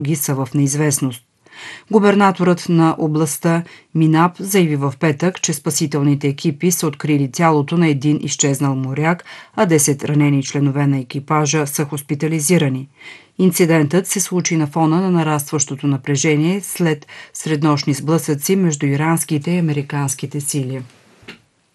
ги са в неизвестност. Губернаторът на областта Минап заяви в петък, че спасителните екипи са открили тялото на един изчезнал моряк, а 10 ранени членове на екипажа са хоспитализирани. Инцидентът се случи на фона на нарастващото напрежение след среднощни сблъсъци между иранските и американските сили.